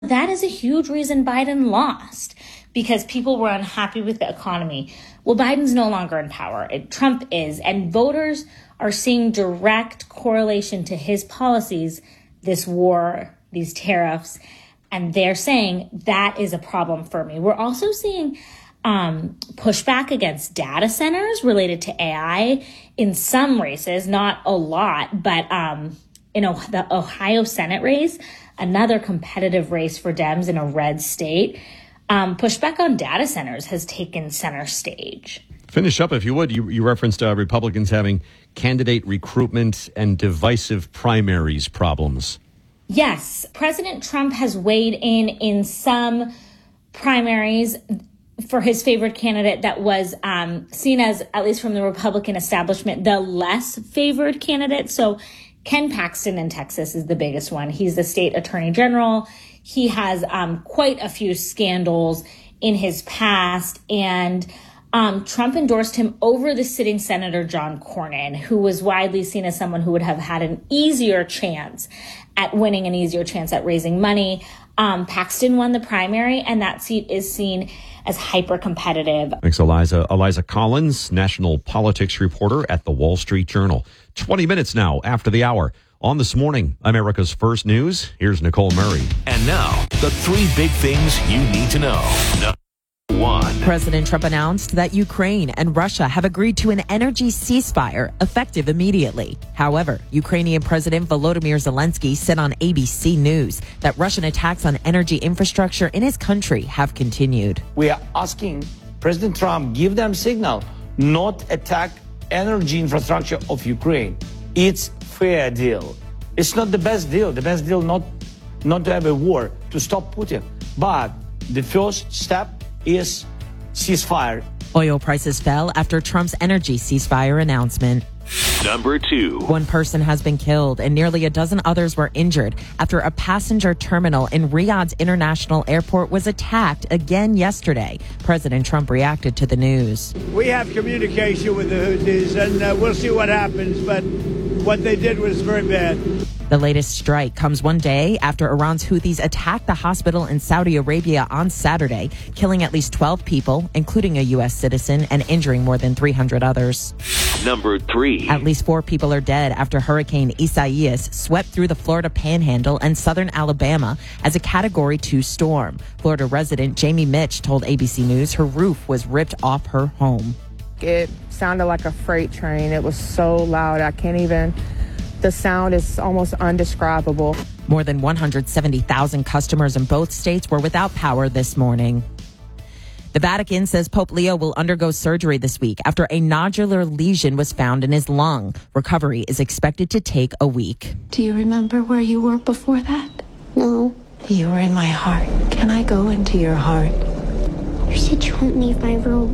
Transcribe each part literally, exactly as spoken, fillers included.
That is a huge reason Biden lost, because people were unhappy with the economy. Well, Biden's no longer in power. Trump is, and voters are seeing direct correlation to his policies, this war, these tariffs, and they're saying that is a problem for me. We're also seeing um, pushback against data centers related to A I in some races, not a lot, but um, in o- the Ohio Senate race, another competitive race for Dems in a red state, um, pushback on data centers has taken center stage. Finish up, if you would. You, you referenced uh, Republicans having candidate recruitment and divisive primaries problems. Yes, President Trump has weighed in in some primaries for his favored candidate that was um, seen as, at least from the Republican establishment, the less favored candidate. So Ken Paxton in Texas is the biggest one. He's the state attorney general. He has um, quite a few scandals in his past, and um, Trump endorsed him over the sitting Senator John Cornyn, who was widely seen as someone who would have had an easier chance at winning, an easier chance at raising money. Um, Paxton won the primary, and that seat is seen as hyper competitive. Thanks, Eliza. Eliza Collins, national politics reporter at the Wall Street Journal. twenty minutes now after the hour. On This Morning, America's First News, here's Nicole Murray. And now, the three big things you need to know. Number one. President Trump announced that Ukraine and Russia have agreed to an energy ceasefire effective immediately. However, Ukrainian President Volodymyr Zelensky said on A B C News that Russian attacks on energy infrastructure in his country have continued. We are asking President Trump give them signal not attack energy infrastructure of Ukraine. It's fair deal. It's not the best deal. The best deal not not to have a war, to stop Putin. But the first step is ceasefire. Oil prices fell after Trump's energy ceasefire announcement. Number two. One person has been killed and nearly a dozen others were injured after a passenger terminal in Riyadh's International Airport was attacked again yesterday. President Trump reacted to the news. We have communication with the Houthis, and uh, we'll see what happens, but what they did was very bad. The latest strike comes one day after Iran's Houthis attacked the hospital in Saudi Arabia on Saturday, killing at least twelve people, including a U S citizen, and injuring more than three hundred others. Number three. At least four people are dead after Hurricane Isaias swept through the Florida Panhandle and southern Alabama as a Category two storm. Florida resident Jamie Mitch told A B C News her roof was ripped off her home. It sounded like a freight train. It was so loud. I can't even... The sound is almost undescribable. More than one hundred seventy thousand customers in both states were without power this morning. The Vatican says Pope Leo will undergo surgery this week after a nodular lesion was found in his lung. Recovery is expected to take a week. Do you remember where you were before that? No. You were in my heart. Can I go into your heart? You said you won't leave my room.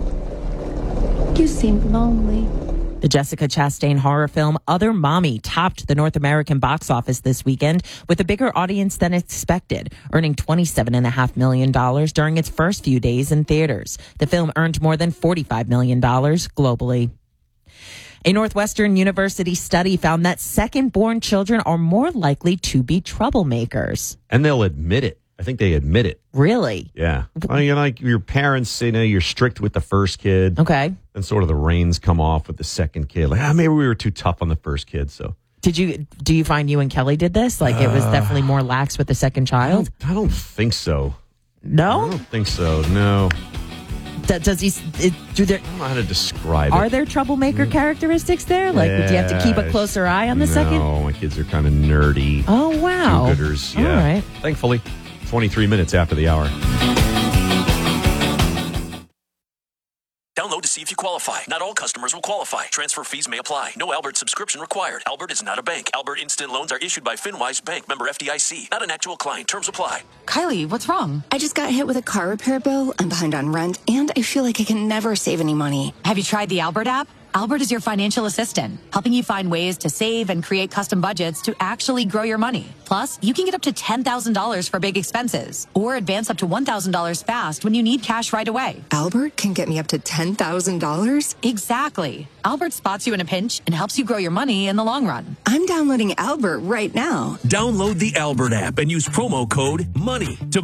You seemed lonely. The Jessica Chastain horror film Other Mommy topped the North American box office this weekend with a bigger audience than expected, earning twenty-seven point five million dollars during its first few days in theaters. The film earned more than forty-five million dollars globally. A Northwestern University study found that second-born children are more likely to be troublemakers. And they'll admit it. I think they admit it. Really? Yeah. Well, you know, like your parents, you know, you're strict with the first kid. Okay. And sort of the reins come off with the second kid. Like, ah, maybe we were too tough on the first kid, so. Did you, do you find you and Kelly did this? Like, it was Uh, definitely more lax with the second I child? don't, I don't think so. No? I don't think so, no. D- does he, it, do there, I don't know how to describe are it. there troublemaker characteristics there? Like, do you have to keep a Yeah, closer eye on the no, second? No, my kids are kind of nerdy. Oh, wow. Do-gooders, yeah. All right. Thankfully, twenty-three minutes after the hour. Download to see if you qualify. Not all customers will qualify. Transfer fees may apply. No Albert subscription required. Albert is not a bank. Albert Instant Loans are issued by FinWise Bank, member F D I C. Not an actual client. Terms apply. Kylie, what's wrong? I just got hit with a car repair bill. I'm behind on rent, and I feel like I can never save any money. Have you tried the Albert app? Albert is your financial assistant, helping you find ways to save and create custom budgets to actually grow your money. Plus, you can get up to ten thousand dollars for big expenses or advance up to one thousand dollars fast when you need cash right away. Albert can get me up to ten thousand dollars? Exactly. Albert spots you in a pinch and helps you grow your money in the long run. I'm downloading Albert right now. Download the Albert app and use promo code MONEY to